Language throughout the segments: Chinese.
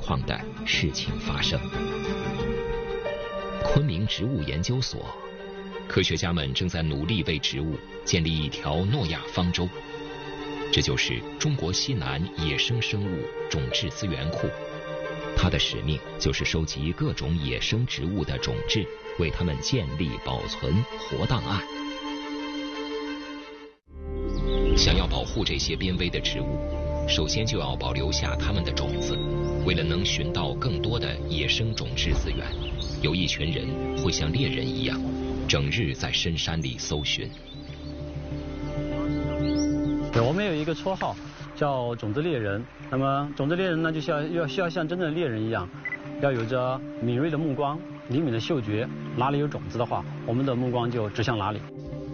况的事情发生。昆明植物研究所，科学家们正在努力为植物建立一条诺亚方舟。这就是中国西南野生生物种质资源库，它的使命就是收集各种野生植物的种质，为它们建立保存活档案。想要保护这些濒危的植物，首先就要保留下它们的种子。为了能寻到更多的野生种质资源，有一群人会像猎人一样，整日在深山里搜寻。 我们有一个绰号叫种子猎人。那么种子猎人呢，就需要像真正的猎人一样，要有着敏锐的目光、灵敏的嗅觉。哪里有种子的话，我们的目光就指向哪里。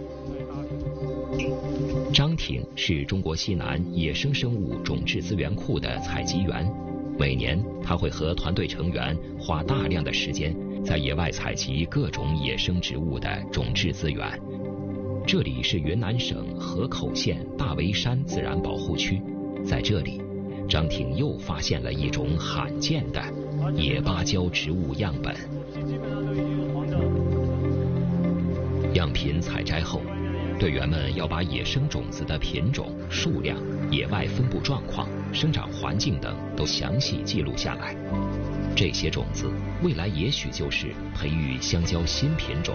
张挺是中国西南野生生物种质资源库的采集员，每年他会和团队成员花大量的时间在野外采集各种野生植物的种质资源。这里是云南省河口县大围山自然保护区，在这里，张挺又发现了一种罕见的野芭蕉植物样本。样品采摘后，队员们要把野生种子的品种、数量、野外分布状况、生长环境等都详细记录下来。这些种子未来也许就是培育香蕉新品种